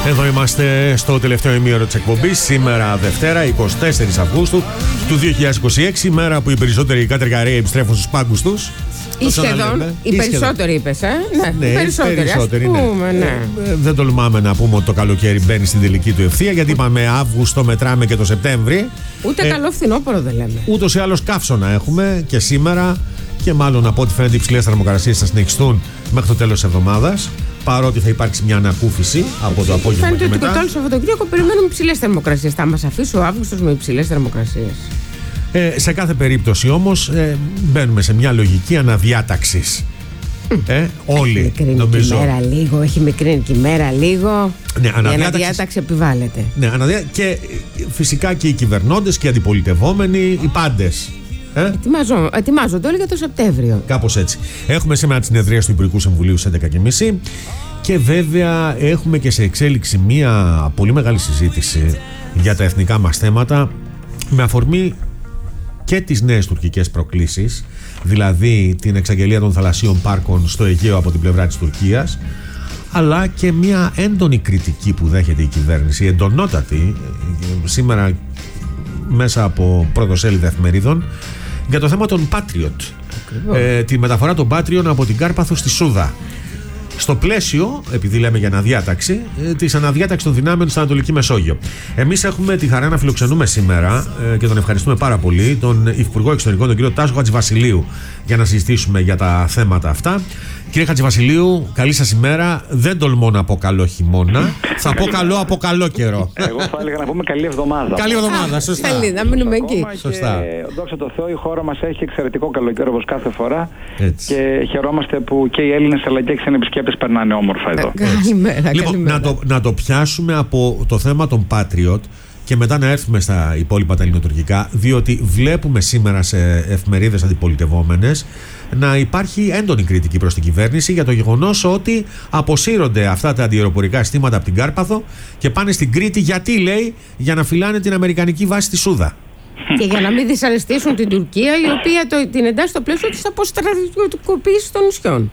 Εδώ είμαστε στο τελευταίο ημίωρο της εκπομπής. Σήμερα Δευτέρα, 24 Αυγούστου του 2026, μέρα που οι περισσότεροι κάτεργαροί επιστρέφουν στους πάγκους τους. Ή σχεδόν. Οι περισσότεροι είπες, Ναι, οι περισσότεροι, ναι. Δεν τολμάμε να πούμε ότι το καλοκαίρι μπαίνει στην τελική του ευθεία, γιατί είπαμε Αύγουστο, μετράμε και το Σεπτέμβρη. Ούτε καλό φθινόπωρο δεν λέμε. Ούτως ή άλλως καύσωνα έχουμε και σήμερα, και μάλλον από ό,τι φαίνεται οι υψηλές θερμοκρασίες θα συνεχιστούν μέχρι το τέλος της εβδομάδας. Παρότι θα υπάρξει μια ανακούφιση από το απόγευμα. Φαίνεται και ότι μετά. το τέλος του Σαββατοκύριακου περιμένουμε υψηλές θερμοκρασίες. Θα μας αφήσει ο Αύγουστος με υψηλές θερμοκρασίες? Σε κάθε περίπτωση όμως μπαίνουμε σε μια λογική αναδιάταξης. Όλοι νομίζω. Έχει μικρύνει και η μέρα λίγο. Ναι, η αναδιάταξη επιβάλλεται. Ναι, και φυσικά και οι κυβερνώντες και οι αντιπολιτευόμενοι, οι πάντες. Ετοιμάζονται όλοι για το Σεπτέμβριο. Κάπως έτσι. Έχουμε σήμερα τη συνεδρία του Υπουργικού Συμβουλίου στις 11.30 και βέβαια έχουμε και σε εξέλιξη μια πολύ μεγάλη συζήτηση για τα εθνικά μας θέματα, με αφορμή και τις νέες τουρκικές προκλήσεις, δηλαδή την εξαγγελία των θαλασσίων πάρκων στο Αιγαίο από την πλευρά της Τουρκίας, αλλά και μια έντονη κριτική που δέχεται η κυβέρνηση, εντονότατη, σήμερα μέσα από πρωτοσέλιδα εφημερίδων, για το θέμα των Patriot. Τη μεταφορά των Patriot από την Κάρπαθο στη Σούδα. Στο πλαίσιο, επειδή λέμε για αναδιάταξη, της αναδιάταξης των δυνάμεων στην Ανατολική Μεσόγειο. Εμείς έχουμε τη χαρά να φιλοξενούμε σήμερα και τον ευχαριστούμε πάρα πολύ, τον Υφυπουργό Εξωτερικών, τον κύριο Τάσο Χατζηβασιλείου, για να συζητήσουμε για τα θέματα αυτά. Κύριε Χατζηβασιλείου, καλή σας ημέρα. Δεν τολμώ να πω καλό χειμώνα. Θα πω καλό από καλό καιρό. Εγώ θα έλεγα να πούμε καλή εβδομάδα. Καλή εβδομάδα, σωστά. Καλή, να μείνουμε εκεί. Σωστά. Δόξα τω Θεώ, η χώρα μας έχει εξαιρετικό καλοκαίρι όπως κάθε φορά. Έτσι. Και χαιρόμαστε που και οι Έλληνες αλλά και οι ξένοι επισκέπτες περνάνε όμορφα εδώ. Καλημέρα. Λοιπόν, να το πιάσουμε από το θέμα των Patriot και μετά να έρθουμε στα υπόλοιπα τα ελληνοτουρκικά, διότι βλέπουμε σήμερα σε εφημερίδες αντιπολιτευόμενες να υπάρχει έντονη κριτική προς την κυβέρνηση για το γεγονός ότι αποσύρονται αυτά τα αντιαεροπορικά συστήματα από την Κάρπαθο και πάνε στην Κρήτη. Γιατί, λέει, για να φυλάνε την αμερικανική βάση στη Σούδα. Και για να μην δυσαρεστήσουν την Τουρκία, η οποία την εντάσσει στο πλαίσιο της αποστρατιωτικοποίησης των νησιών.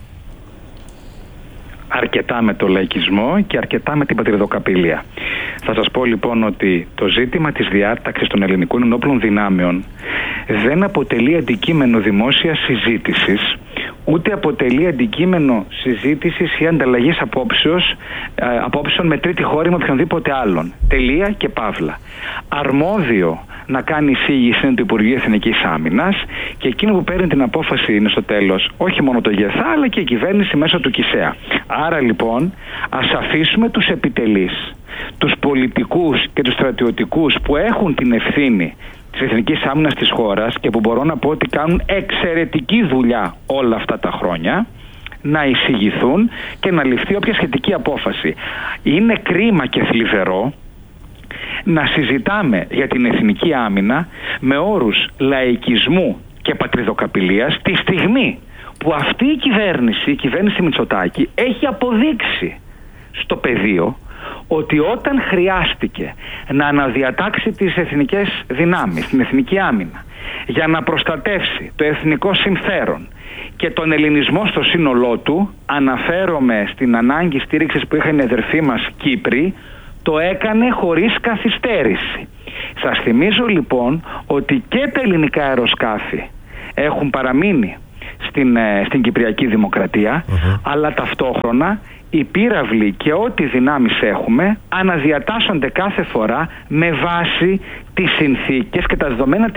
Αρκετά με το λαϊκισμό και αρκετά με την πατριδοκαπηλεία. Θα σας πω λοιπόν ότι το ζήτημα της διάταξης των ελληνικών ενόπλων δυνάμεων δεν αποτελεί αντικείμενο δημόσιας συζήτησης, ούτε αποτελεί αντικείμενο συζήτησης ή ανταλλαγής απόψεων με τρίτη χώρα ή με οποιονδήποτε άλλον. Τελεία και παύλα. Αρμόδιο να κάνει εισήγηση είναι το Υπουργείο Εθνικής Άμυνας και εκείνο που παίρνει την απόφαση είναι στο τέλος όχι μόνο το ΓΕΘΑ αλλά και η κυβέρνηση μέσω του ΚΙΣΕΑ. Άρα λοιπόν ας αφήσουμε τους επιτελείς, τους πολιτικούς και τους στρατιωτικούς που έχουν την ευθύνη της εθνικής άμυνας της χώρας και που μπορώ να πω ότι κάνουν εξαιρετική δουλειά όλα αυτά τα χρόνια, να εισηγηθούν και να ληφθεί όποια σχετική απόφαση. Είναι κρίμα και θλιβερό να συζητάμε για την εθνική άμυνα με όρους λαϊκισμού και πατριδοκαπηλείας τη στιγμή που αυτή η κυβέρνηση Μητσοτάκη έχει αποδείξει στο πεδίο ότι όταν χρειάστηκε να αναδιατάξει τις εθνικές δυνάμεις, την εθνική άμυνα, για να προστατεύσει το εθνικό συμφέρον και τον ελληνισμό στο σύνολό του, αναφέρομαι στην ανάγκη στήριξης που είχαν οι αδερφοί μας Κύπροι, το έκανε χωρίς καθυστέρηση. Σας θυμίζω λοιπόν ότι και τα ελληνικά αεροσκάφη έχουν παραμείνει στην Κυπριακή Δημοκρατία, αλλά ταυτόχρονα οι πύραυλοι και ό,τι δυνάμεις έχουμε αναδιατάσσονται κάθε φορά με βάση τις συνθήκες και τα δεδομένα